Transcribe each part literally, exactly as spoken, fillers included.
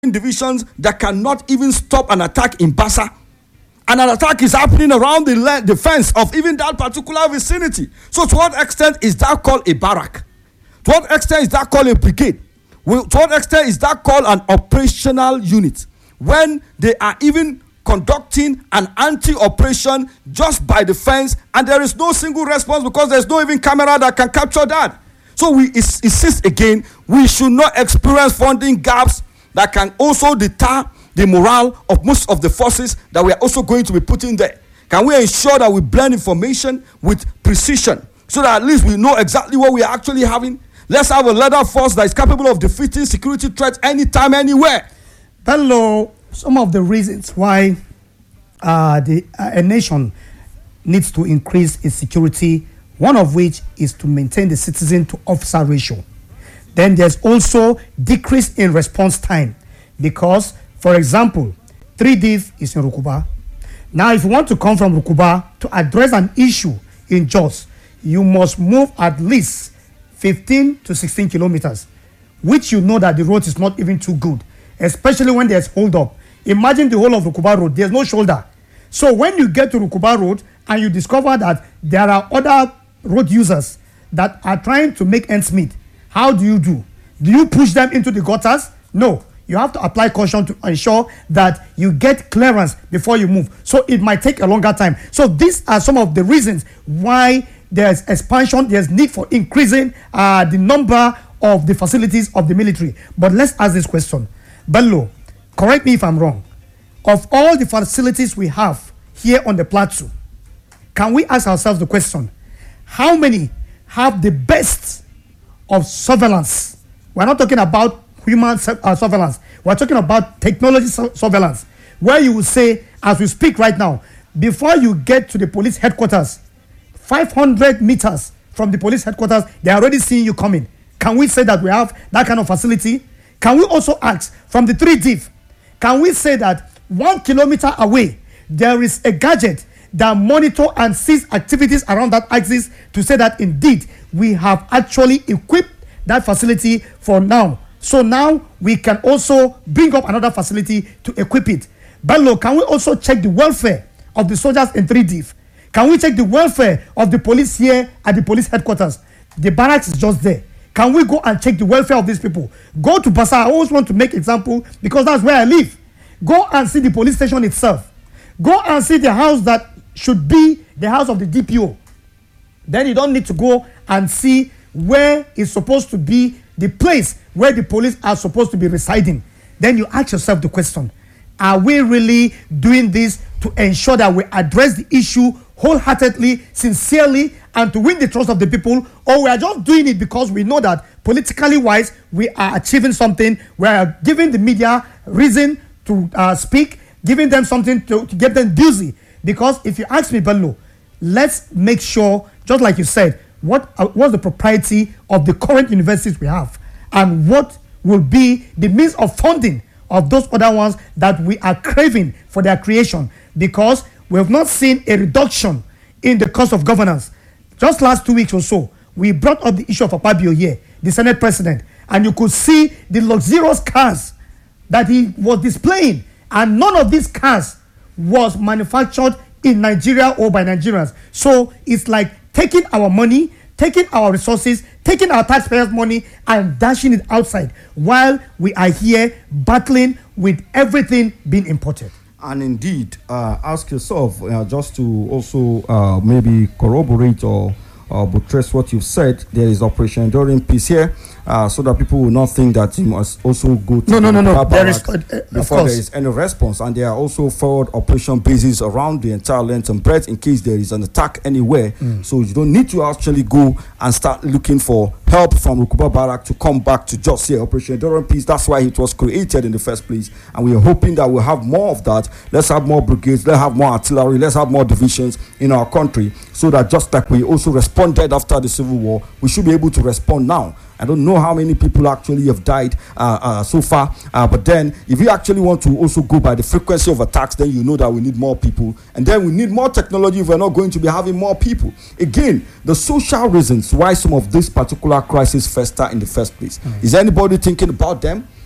divisions that cannot even stop an attack in Bassa. And an attack is happening around the, le- the fence of even that particular vicinity. So to what extent is that called a barrack? To what extent is that called a brigade? Well, to what extent is that called an operational unit? When they are even conducting an anti-operation just by the fence, and there is no single response because there's no even camera that can capture that. So we is- insist again, we should not experience funding gaps that can also deter the morale of most of the forces that we are also going to be putting there. Can we ensure that we blend information with precision so that at least we know exactly what we are actually having? Let's have a leader force that is capable of defeating security threats anytime, anywhere. Bello, some of the reasons why uh, the uh, a nation needs to increase its security, one of which is to maintain the citizen to officer ratio. Then there's also decrease in response time because, for example, three D F is in Rukuba. Now, if you want to come from Rukuba to address an issue in Jos, you must move at least fifteen to sixteen kilometers, which you know that the road is not even too good, especially when there's hold up. Imagine the whole of Rukuba Road, there's no shoulder. So when you get to Rukuba Road and you discover that there are other road users that are trying to make ends meet, how do you do? Do you push them into the gutters? No. You have to apply caution to ensure that you get clearance before you move. So it might take a longer time. So these are some of the reasons why there's expansion, there's need for increasing uh, the number of the facilities of the military. But let's ask this question. Bello, correct me if I'm wrong. Of all the facilities we have here on the plateau, can we ask ourselves the question, how many have the best of surveillance? We're not talking about human uh, surveillance. We're talking about technology su- surveillance, where you will say, as we speak right now, before you get to the police headquarters, five hundred meters from the police headquarters, they're already seeing you coming. Can we say that we have that kind of facility? Can we also ask from the three D F, can we say that one kilometer away, there is a gadget that monitor and sees activities around that axis to say that indeed we have actually equipped that facility for now. So now we can also bring up another facility to equip it. Bello, can we also check the welfare of the soldiers in three D F? Can we check the welfare of the police here at the police headquarters? The barracks is just there. Can we go and check the welfare of these people? Go to Bassa. I always want to make example because that's where I live. Go and see the police station itself. Go and see the house that should be the house of the D P O. Then you don't need to go and see where is supposed to be the place where the police are supposed to be residing. Then you ask yourself the question, are we really doing this to ensure that we address the issue wholeheartedly, sincerely, and to win the trust of the people, or we are just doing it because we know that politically wise we are achieving something, we are giving the media reason to uh, speak, giving them something to, to get them busy? Because if you ask me, Bello, let's make sure, just like you said, what uh, what's the propriety of the current universities we have, and what will be the means of funding of those other ones that we are craving for their creation, because we have not seen a reduction in the cost of governance. Just last two weeks or so, we brought up the issue of Akpabio here, the Senate president, and you could see the luxurious cars that he was displaying, and none of these cars was manufactured in Nigeria or by Nigerians. So it's like taking our money, taking our resources, taking our taxpayers' money and dashing it outside while we are here battling with everything being imported. And indeed, uh, ask yourself, uh, just to also uh, maybe corroborate or uh, buttress what you've said, there is Operation Enduring Peace here, uh, so that people will not think that you must also go to no, no, no, no. There is, uh, uh, before there is any response. And there are also forward operation bases around the entire length and breadth in case there is an attack anywhere. Mm. So you don't need to actually go and start looking for help from Rukuba Barrack to come back to just here. Operation Enduring Peace, that's why it was created in the first place. And we are hoping that we'll have more of that. Let's have more brigades, let's have more artillery, let's have more divisions in our country, so that just like we also responded after the Civil War, we should be able to respond now. I don't know how many people actually have died uh, uh, so far, uh, but then if you actually want to also go by the frequency of attacks, then you know that we need more people, and then we need more technology if we're not going to be having more people. Again, the social reasons why some of this particular crisis fester in the first place. Mm. Is anybody thinking about them?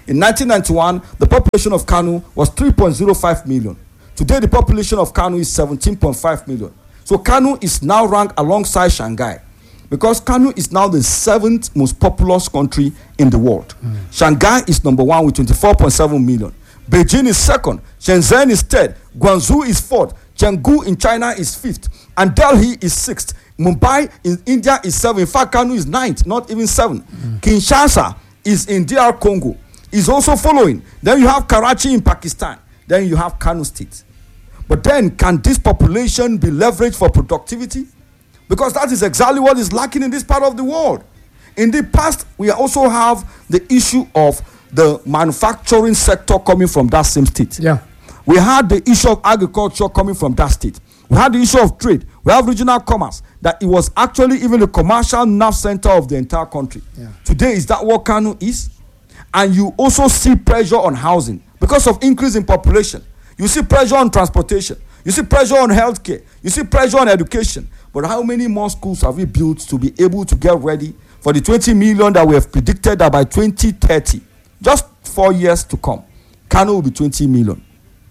In nineteen ninety-one, the population of Kano was three point zero five million. Today, the population of Kano is seventeen point five million. So Kano is now ranked alongside Shanghai, because Kano is now the seventh most populous country in the world. Mm. Shanghai is number one with twenty-four point seven million. Beijing is second. Shenzhen is third. Guangzhou is fourth. Chengdu in China is fifth. And Delhi is sixth. Mumbai in India is seventh. In fact, Kano is ninth, not even seventh. Mm. Kinshasa is in D R Congo, is also following. Then you have Karachi in Pakistan. Then you have Kano State. But then, can this population be leveraged for productivity? Because that is exactly what is lacking in this part of the world. In the past, we also have the issue of the manufacturing sector coming from that same state. Yeah. We had the issue of agriculture coming from that state. We had the issue of trade. We have regional commerce, that it was actually even the commercial nerve center of the entire country. Yeah. Today, is that what Kano is? And you also see pressure on housing because of increase in population. You see pressure on transportation. You see pressure on healthcare. You see pressure on education. But how many more schools have we built to be able to get ready for the twenty million that we have predicted that by twenty thirty, just four years to come, Kano will be twenty million.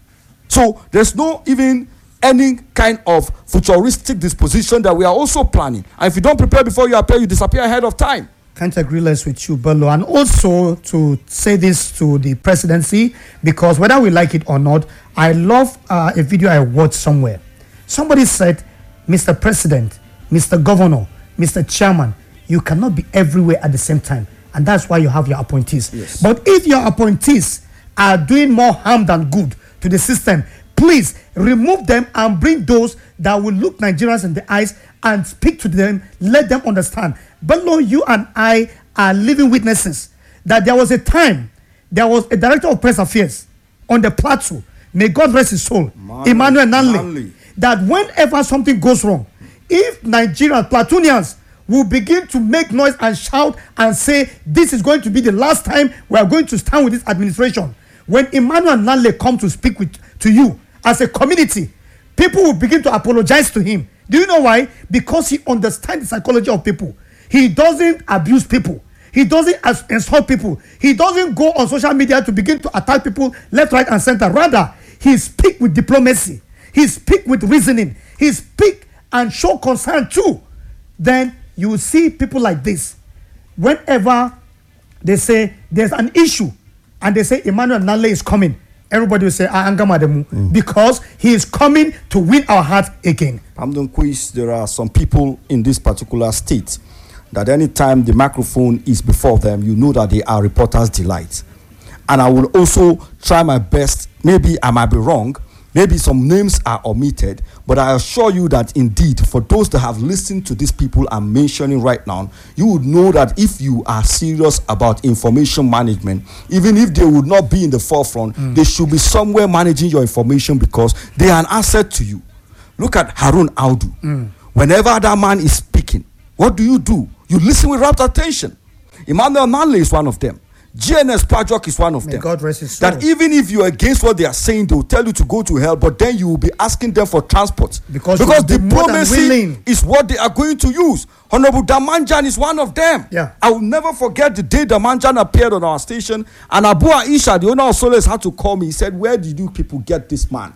So there's no even any kind of futuristic disposition that we are also planning. And if you don't prepare before you appear, you disappear ahead of time. Can't agree less with you, Bello. And also to say this to the presidency, because whether we like it or not, I love uh, a video I watched somewhere. Somebody said, Mister President, Mister Governor, Mister Chairman, you cannot be everywhere at the same time. And that's why you have your appointees. Yes. But if your appointees are doing more harm than good to the system, please remove them and bring those that will look Nigerians in the eyes and speak to them, let them understand. But Lord, you and I are living witnesses that there was a time, there was a director of press affairs on the plateau, may God rest his soul, Man, Emmanuel Nanley, Nanley, that whenever something goes wrong, if Nigerians, platoonians, will begin to make noise and shout and say, this is going to be the last time we are going to stand with this administration. When Emmanuel Nanley comes to speak with to you as a community, people will begin to apologize to him. Do you know why? Because he understands the psychology of people. He doesn't abuse people. He doesn't insult people. He doesn't go on social media to begin to attack people left, right, and center. Rather, he speaks with diplomacy. He speaks with reasoning. He speaks and show concern too. Then you will see people like this. Whenever they say there's an issue and they say Emmanuel Nanley is coming, everybody will say, ah, mm. because he is coming to win our hearts again. Hamdon Quiz, there are some people in this particular state that anytime the microphone is before them, you know that they are reporters' delight. And I will also try my best. Maybe I might be wrong. Maybe some names are omitted. But I assure you that indeed, for those that have listened to these people I'm mentioning right now, you would know that if you are serious about information management, even if they would not be in the forefront, mm. they should be somewhere managing your information because they are an asset to you. Look at Harun Audu. Mm. Whenever that man is speaking, what do you do? You listen with rapt attention. Emmanuel Nanley is one of them. G N S Pajok is one of May them. God rest his soul. That even if you are against what they are saying, they will tell you to go to hell, but then you will be asking them for transport. Because, because diplomacy is what they are going to use. Honorable Damanjan is one of them. Yeah. I will never forget the day Damanjan appeared on our station, and Abu Aisha, the owner of Solace, had to call me. He said, where did you people get this man?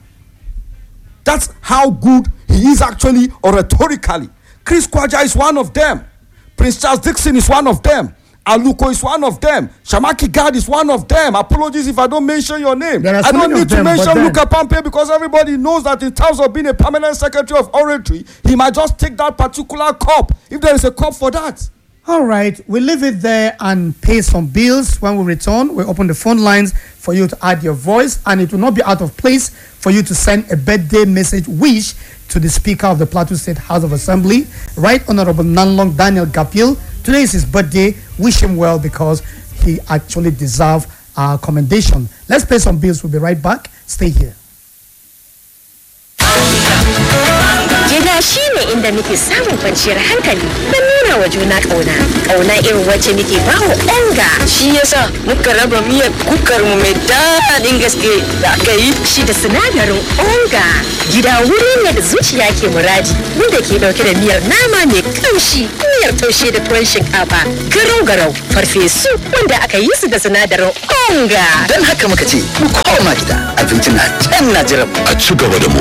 That's how good he is actually oratorically. Chris Kwaja is one of them. Prince Charles Dixon is one of them. Aluko is one of them. Shamaki Gad is one of them. Apologies if I don't mention your name. I don't need to them, mention Luka Pampe because everybody knows that in terms of being a permanent secretary of oratory, he might just take that particular cup if there is a cup for that. All right, we leave it there and pay some bills. When we return, we open the phone lines for you to add your voice, and it will not be out of place for you to send a birthday message wish to the Speaker of the Plateau State House of Assembly, Right Honorable Nanlong Daniel Gapil. Today is his birthday. Wish him well because he actually deserves our commendation. Let's pay some bills. We'll be right back. Stay here. Gida shine inda muke samun kwanciyar hankali da nuna wa juna ƙauna. Ƙauna irin wacce muke bawa onga. Shi yasa muka raba miyar kukar mu mai daɗin gaske da aka yi. Shi da sinadarin onga. Gida wuri ne da zuciya ke muradi, wanda ke dauke da miyar nama mai kamshi, miyar taushe da tuwon shinkafa, garau-garau, farfesu wanda aka yi su da sinadarin onga. Don haka muka ce, mu koma gida, abinci na can na jiran. A ci gaba da